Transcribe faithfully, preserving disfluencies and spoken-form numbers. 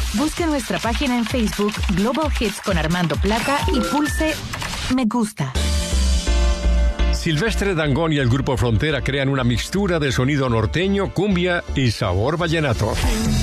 Busque nuestra página en Facebook Global Hits con Armando Plata y pulse Me Gusta. Silvestre Dangond y el Grupo Frontera crean una mixtura de sonido norteño, cumbia y sabor vallenato.